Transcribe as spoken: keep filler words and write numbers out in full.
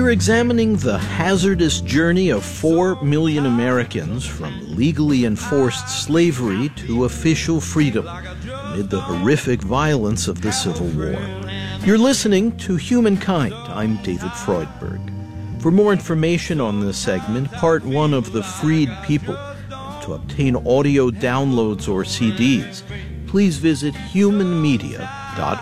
We're examining the hazardous journey of four million Americans from legally enforced slavery to official freedom amid the horrific violence of the Civil War. You're listening to Humankind. I'm David Freudberg. For more information on this segment, part one of The Freed People, and to obtain audio downloads or C Ds, please visit human media dot org.